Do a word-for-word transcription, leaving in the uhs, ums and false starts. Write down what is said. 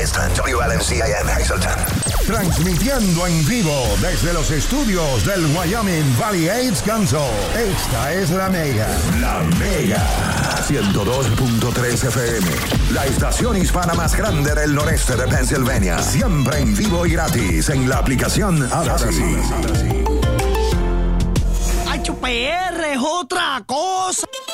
Hamilton, W L M C I M Hamilton. Transmitiendo en vivo desde los estudios del Wyoming Valley AIDS Council. Esta es la Mega. La Mega. ciento dos punto tres F M. La estación hispana más grande del noreste de Pennsylvania. Siempre en vivo y gratis en la aplicación Audacy. H P R es otra cosa.